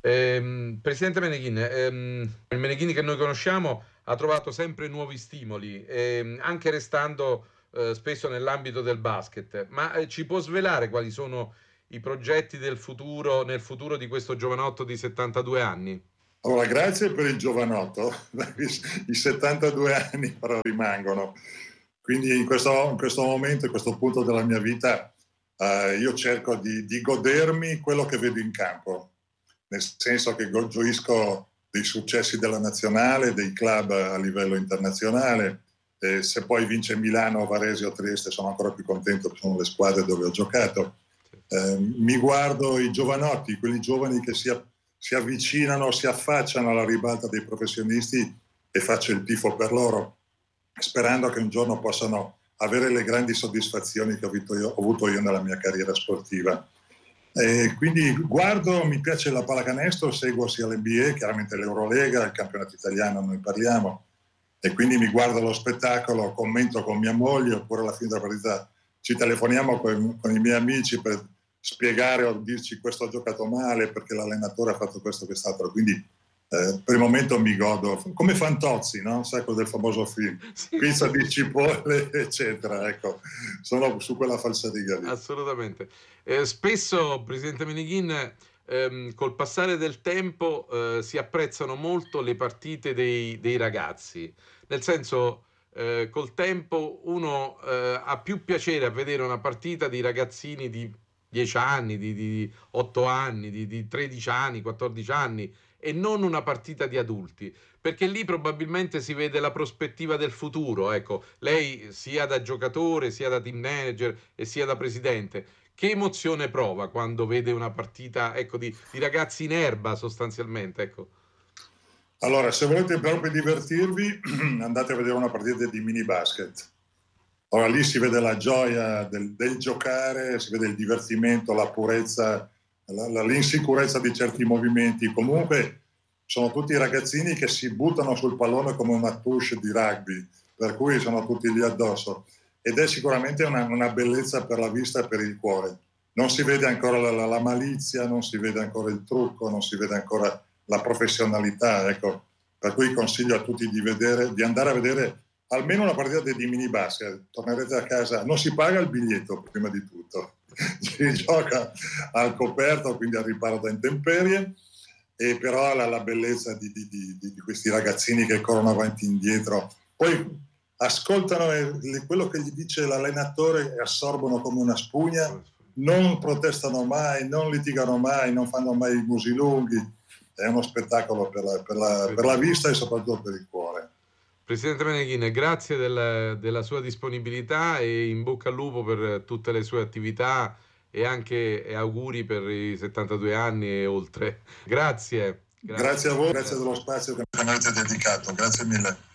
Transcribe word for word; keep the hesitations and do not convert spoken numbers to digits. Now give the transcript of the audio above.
Ehm, Presidente Meneghin, ehm, il Meneghin che noi conosciamo ha trovato sempre nuovi stimoli, ehm, anche restando eh, spesso nell'ambito del basket, ma eh, ci può svelare quali sono i progetti del futuro, nel futuro di questo giovanotto di settantadue anni? Allora, grazie per il giovanotto, i settantadue anni però rimangono. Quindi in questo, in questo momento, in questo punto della mia vita, eh, io cerco di, di godermi quello che vedo in campo, nel senso che go- gioisco dei successi della nazionale, dei club a livello internazionale. E se poi vince Milano, Varese o Trieste sono ancora più contento, perché sono le squadre dove ho giocato. Eh, mi guardo i giovanotti, quelli giovani che si, si avvicinano, si affacciano alla ribalta dei professionisti e faccio il tifo per loro, sperando che un giorno possano avere le grandi soddisfazioni che ho avuto io, ho avuto io nella mia carriera sportiva. E quindi guardo, mi piace la pallacanestro, seguo sia l'N B A, chiaramente l'Eurolega, il campionato italiano, noi parliamo, e quindi mi guardo lo spettacolo, commento con mia moglie, oppure alla fine della partita ci telefoniamo con, con i miei amici per spiegare o dirci questo ha giocato male perché l'allenatore ha fatto questo che quest'altro. Quindi eh, per il momento mi godo, come Fantozzi, no? Sai, quello del famoso film, Sì, pizza sì, di cipolle, eccetera. Ecco, sono su quella falsariga lì. assolutamente. Eh, spesso, Presidente Meneghin, ehm, col passare del tempo eh, si apprezzano molto le partite dei, dei ragazzi, nel senso, eh, col tempo uno eh, ha più piacere a vedere una partita di ragazzini di dieci anni, di, di otto anni, di, di tredici anni, quattordici anni e non una partita di adulti, perché lì probabilmente si vede la prospettiva del futuro. Ecco, lei sia da giocatore, sia da team manager e sia da presidente, che emozione prova quando vede una partita, ecco, di, di ragazzi in erba sostanzialmente, ecco. Allora, se volete proprio divertirvi, andate a vedere una partita di mini basket. Ora lì si vede la gioia del, del giocare, si vede il divertimento, la purezza, la, la, l'insicurezza di certi movimenti. Comunque sono tutti ragazzini che si buttano sul pallone come una touche di rugby, per cui sono tutti lì addosso. Ed è sicuramente una, una bellezza per la vista e per il cuore. Non si vede ancora la, la, la malizia, non si vede ancora il trucco, non si vede ancora la professionalità, ecco. Per cui consiglio a tutti di, vedere, di andare a vedere almeno una partita di mini basket. Tornerete a casa, non si paga il biglietto prima di tutto, si gioca al coperto, quindi al riparo da intemperie, e però la, la bellezza di, di, di, di questi ragazzini che corrono avanti e indietro, poi ascoltano quello che gli dice l'allenatore e assorbono come una spugna, non protestano mai, non litigano mai, non fanno mai i musi lunghi. È uno spettacolo per la, per la, per la vista e soprattutto per il cuore. Presidente Meneghin, grazie del- della sua disponibilità e in bocca al lupo per tutte le sue attività e anche e auguri per i settantadue anni e oltre. Grazie, Grazie grazie, a voi, grazie dello grazie. spazio che mi avete dedicato, grazie mille.